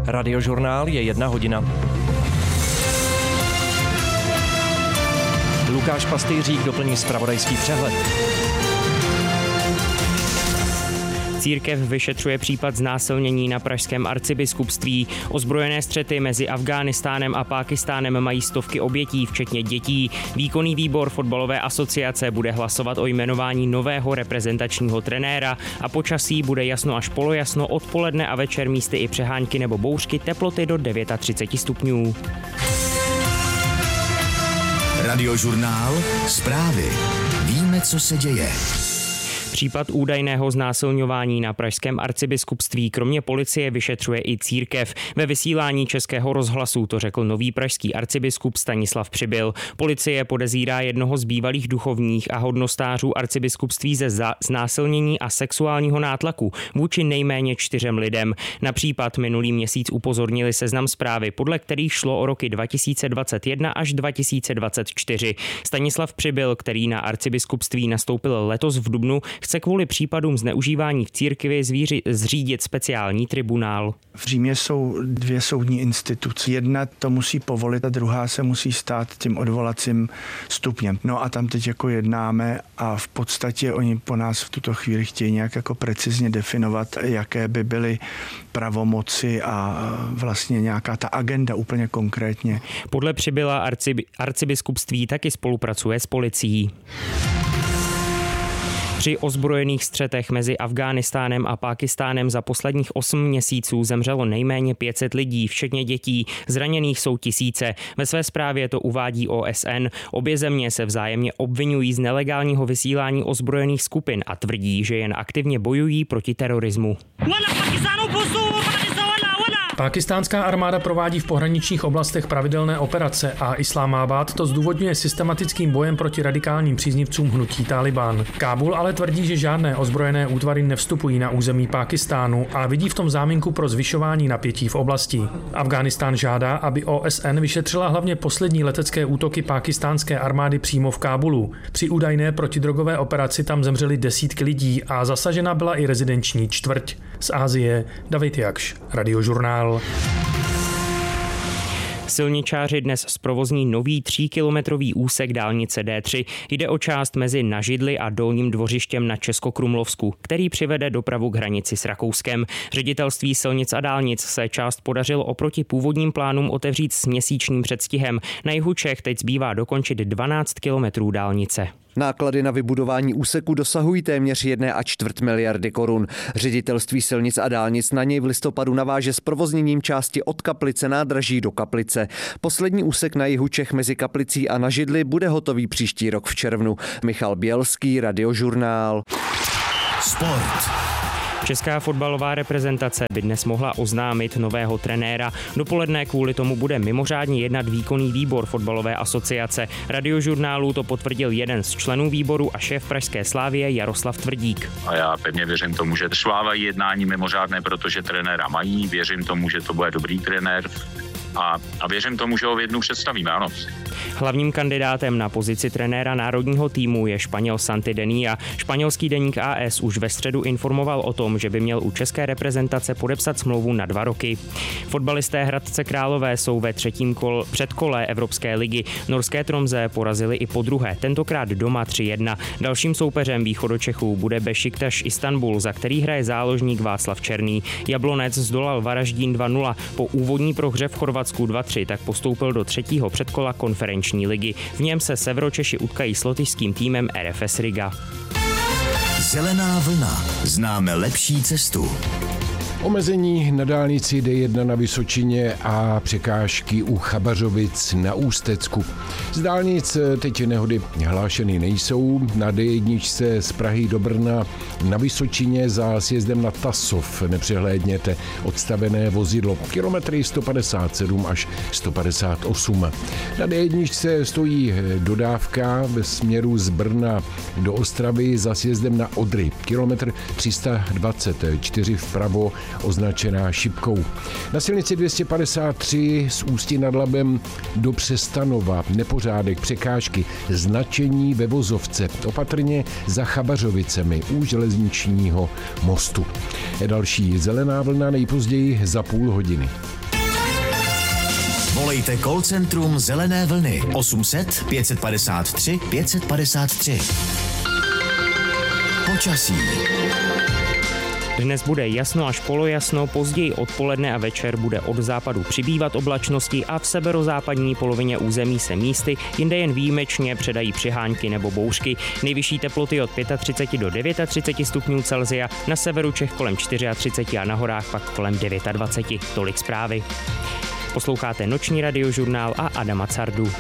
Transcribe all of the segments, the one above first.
Radiožurnál je 1 hodina. Lukáš Pastýřík doplní zpravodajský přehled. Církev vyšetřuje případ znásilnění na pražském arcibiskupství. Ozbrojené střety mezi Afghánistánem a Pákistánem mají stovky obětí, včetně dětí. Výkonný výbor fotbalové asociace bude hlasovat o jmenování nového reprezentačního trenéra a počasí bude jasno až polojasno, odpoledne a večer místy i přehánky nebo bouřky, teploty do 39 stupňů. Radiožurnál, zprávy. Víme, co se děje. Případ údajného znásilňování na pražském arcibiskupství kromě policie vyšetřuje i církev. Ve vysílání Českého rozhlasu to řekl nový pražský arcibiskup Stanislav Přibyl. Policie podezírá jednoho z bývalých duchovních a hodnostářů arcibiskupství ze znásilnění a sexuálního nátlaku vůči nejméně 4 lidem. Na případ minulý měsíc upozornili Seznam Zprávy, podle kterých šlo o roky 2021 až 2024. Stanislav Přibyl, který na arcibiskupství nastoupil letos v dubnu, chce kvůli případům zneužívání v církvi zřídit speciální tribunál. V Římě jsou 2 soudní instituce. Jedna to musí povolit a druhá se musí stát tím odvolacím stupněm. No a tam teď jako jednáme a v podstatě oni po nás v tuto chvíli chtějí nějak jako precizně definovat, jaké by byly pravomoci a vlastně nějaká ta agenda úplně konkrétně. Podle Přibyla arcibiskupství taky spolupracuje s policií. Při ozbrojených střetech mezi Afghánistánem a Pákistánem za posledních 8 měsíců zemřelo nejméně 500 lidí, včetně dětí. Zraněných jsou tisíce. Ve své zprávě to uvádí OSN. Obě země se vzájemně obvinují z nelegálního vysílání ozbrojených skupin a tvrdí, že jen aktivně bojují proti terorismu. Pákistánská armáda provádí v pohraničních oblastech pravidelné operace a Islámábad to zdůvodňuje systematickým bojem proti radikálním příznivcům hnutí Tálibán. Kábul ale tvrdí, že žádné ozbrojené útvary nevstupují na území Pákistánu a vidí v tom záminku pro zvyšování napětí v oblasti. Afghánistán žádá, aby OSN vyšetřila hlavně poslední letecké útoky pákistánské armády přímo v Kábulu. Při údajné protidrogové operaci tam zemřely desítky lidí a zasažena byla i rezidenční čtvrť. Z Asie David Jakš, Radiožurnál. Silničáři dnes zprovozní nový 3kilometrový úsek dálnice D3. Jde o část mezi Nažidly a Dolním Dvořištěm na Českokrumlovsku, který přivede dopravu k hranici s Rakouskem. Ředitelství silnic a dálnic se část podařilo oproti původním plánům otevřít s měsíčním předstihem. Na jihu Čech teď zbývá dokončit 12 kilometrů dálnice. Náklady na vybudování úseku dosahují téměř 1,25 miliardy korun. Ředitelství silnic a dálnic na něj v listopadu naváže s provozněním části od Kaplice nádraží do Kaplice. Poslední úsek na jihu Čech mezi Kaplicí a Nažidly bude hotový příští rok v červnu. Michal Bělský, Radiožurnál. Sport. Česká fotbalová reprezentace by dnes mohla oznámit nového trenéra. Dopoledne kvůli tomu bude mimořádně jednat výkonný výbor fotbalové asociace. Radiožurnálu to potvrdil jeden z členů výboru a šéf pražské Slavie Jaroslav Tvrdík. A já pevně věřím tomu, že šlávají jednání mimořádné, protože trenéra mají. Věřím tomu, že to bude dobrý trenér. A věřím tomu, že ho v jednu představíme, ano. Hlavním kandidátem na pozici trenéra národního týmu je Španěl Santi Denia. Španělský deník AS už ve středu informoval o tom, že by měl u české reprezentace podepsat smlouvu na 2 roky. Fotbalisté Hradce Králové jsou ve 3. předkole Evropské ligy. Norské Tromsø porazili i podruhé, tentokrát doma 3-1. Dalším soupeřem Východočechů bude Bešiktaš Istanbul, za který hraje záložník Václav Černý. Jablonec zdolal Varaždín 2-0. Po úvodní prohře v Chorvatsku 2-3 tak postoupil do 3. předkola konferenční ligy. V něm se Severočeši utkají s lotyšským týmem RFS Riga. Zelená vlna. Známe lepší cestu. Omezení na dálnici D1 na Vysočině a překážky u Chabařovic na Ústecku. Z dálnic teď nehody hlášeny nejsou. Na D1 z Prahy do Brna na Vysočině za sjezdem na Tasov nepřehlédněte odstavené vozidlo. Kilometry 157 až 158. Na D1 stojí dodávka ve směru z Brna do Ostravy za sjezdem na Odry. Kilometr 324 vpravo označená šipkou. Na silnici 253 z Ústí nad Labem do Přestanova nepořádek, překážky, značení ve vozovce, opatrně za Chabařovicemi u železničního mostu. Další zelená vlna nejpozději za půl hodiny. Volejte call centrum Zelené vlny 800 553 553. Počasí. Dnes bude jasno až polojasno, později odpoledne a večer bude od západu přibývat oblačnosti a v severozápadní polovině území se místy, jinde jen výjimečně předají přihánky nebo bouřky. Nejvyšší teploty od 35 do 39 stupňů Celsia, na severu Čech kolem 34 a na horách pak kolem 29. Tolik zprávy. Posloucháte Noční radiožurnál a Adama Cardu.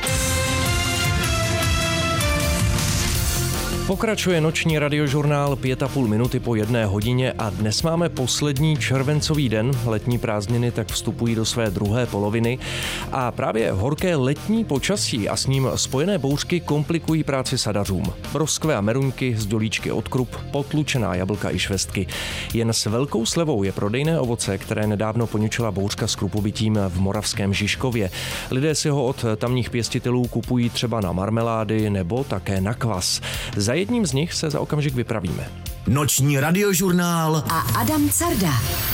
Pokračuje Noční radiožurnál 5,5 minuty po 1 hodině a dnes máme poslední červencový den. Letní prázdniny tak vstupují do své druhé poloviny a právě horké letní počasí a s ním spojené bouřky komplikují práci sadařům. Broskve a meruňky, zdolíčky od krup, potlučená jablka i švestky. Jen s velkou slevou je prodejné ovoce, které nedávno poničila bouřka s krupobytím v moravském Žižkově. Lidé si ho od tamních pěstitelů kupují třeba na marmelády nebo také na kvas. Za jedním z nich se za okamžik vypravíme. Noční radiožurnál a Adam Carda.